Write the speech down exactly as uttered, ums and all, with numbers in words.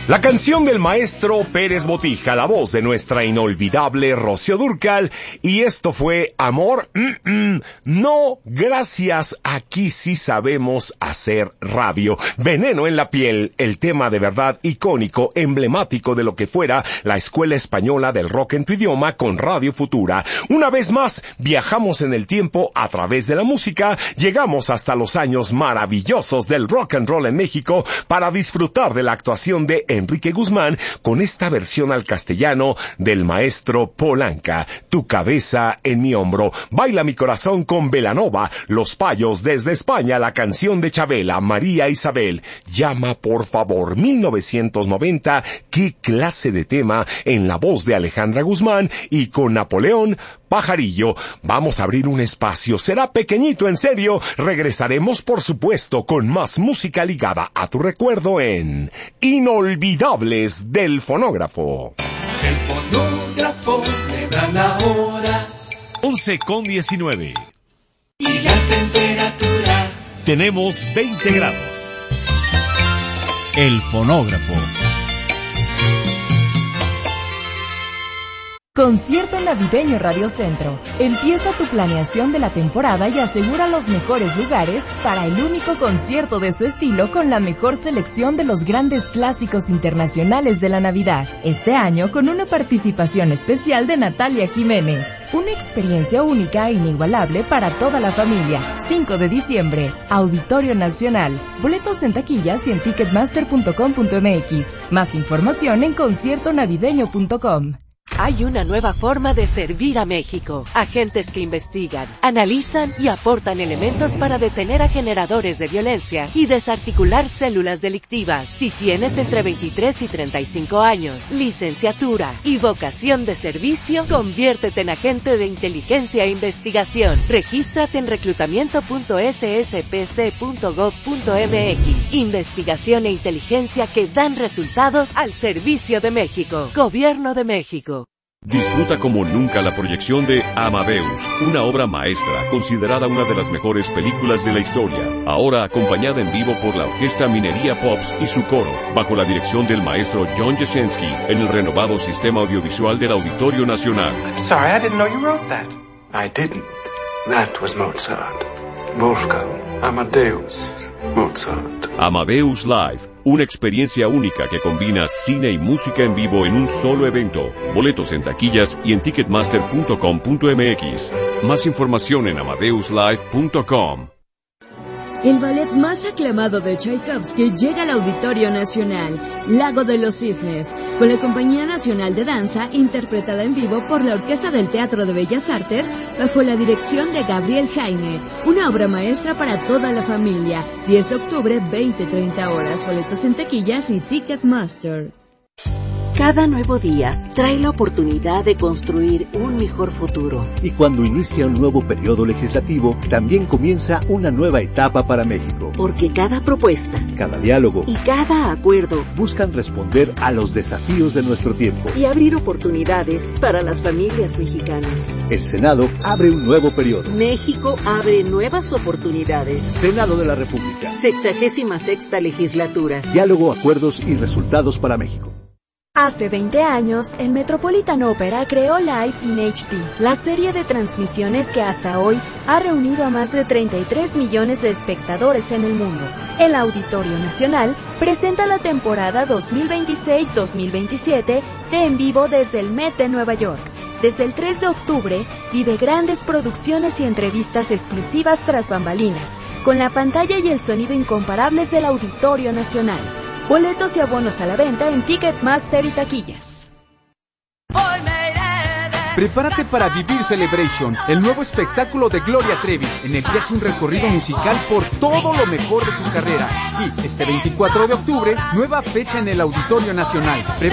La canción del maestro Pérez Botija, la voz de nuestra inolvidable Rocío Dúrcal, y esto fue Amor, mm, mm, no, gracias, aquí sí sabemos hacer radio. Veneno en la piel, el tema de verdad icónico, emblemático de lo que fuera la Escuela Española del Rock en tu idioma con Radio Futura. Una vez más, viajamos en el tiempo a través de la música, llegamos hasta los años maravillosos del rock and roll en México para disfrutar de la actuación de Enrique Guzmán con esta versión al castellano del maestro Polanca, Tu cabeza en mi hombro. Baila mi corazón con Belanova, Los Payos desde España, la canción de Chabela, María Isabel, Llama por favor, mil novecientos noventa, qué clase de tema en la voz de Alejandra Guzmán, y con Napoleón, Pajarillo. Vamos a abrir un espacio, será pequeñito en serio, regresaremos por supuesto con más música ligada a tu recuerdo en Inolvidables del Fonógrafo. El fonógrafo me da la hora. once con diecinueve. Y la temperatura. Tenemos veinte grados. El fonógrafo. Concierto navideño Radio Centro. Empieza tu planeación de la temporada y asegura los mejores lugares para el único concierto de su estilo con la mejor selección de los grandes clásicos internacionales de la Navidad. Este año con una participación especial de Natalia Jiménez. Una experiencia única e inigualable para toda la familia. cinco de diciembre, Auditorio Nacional. Boletos en taquillas y en ticketmaster punto com punto m x. Más información en concierto navideño punto com. Hay una nueva forma de servir a México. Agentes que investigan, analizan y aportan elementos para detener a generadores de violencia y desarticular células delictivas. Si tienes entre veintitrés y treinta y cinco años, licenciatura y vocación de servicio, conviértete en agente de inteligencia e investigación. Regístrate en reclutamiento punto s s p c punto gov punto m x. Investigación e inteligencia que dan resultados al servicio de México. Gobierno de México. Disfruta como nunca la proyección de Amadeus, una obra maestra, considerada una de las mejores películas de la historia. Ahora acompañada en vivo por la Orquesta Minería Pops y su coro, bajo la dirección del maestro John Jasenski, en el renovado sistema audiovisual del Auditorio Nacional. I'm sorry, I didn't know you wrote that. I didn't. That was Mozart. Wolfgang Amadeus Mozart. Amadeus Live, una experiencia única que combina cine y música en vivo en un solo evento. Boletos en taquillas y en ticketmaster punto com punto m x. Más información en amadeus live punto com. El ballet más aclamado de Tchaikovsky llega al Auditorio Nacional, Lago de los Cisnes, con la Compañía Nacional de Danza, interpretada en vivo por la Orquesta del Teatro de Bellas Artes, bajo la dirección de Gabriel Jaime, una obra maestra para toda la familia. diez de octubre, veinte treinta horas, boletos en taquillas y Ticketmaster. Cada nuevo día trae la oportunidad de construir un mejor futuro. Y cuando inicia un nuevo periodo legislativo, también comienza una nueva etapa para México. Porque cada propuesta, cada diálogo y cada acuerdo buscan responder a los desafíos de nuestro tiempo y abrir oportunidades para las familias mexicanas. El Senado abre un nuevo periodo. México abre nuevas oportunidades. Senado de la República. Sexagésima sexta legislatura. Diálogo, acuerdos y resultados para México. Hace veinte años, el Metropolitan Opera creó Live in H D, la serie de transmisiones que hasta hoy ha reunido a más de treinta y tres millones de espectadores en el mundo. El Auditorio Nacional presenta la temporada dos mil veintiséis dos mil veintisiete de En Vivo desde el Met de Nueva York. Desde el tres de octubre, vive grandes producciones y entrevistas exclusivas tras bambalinas, con la pantalla y el sonido incomparables del Auditorio Nacional. Boletos y abonos a la venta en Ticketmaster y taquillas. Prepárate para vivir Celebration, el nuevo espectáculo de Gloria Trevi, en el que hace un recorrido musical por todo lo mejor de su carrera. Sí, este veinticuatro de octubre, nueva fecha en el Auditorio Nacional.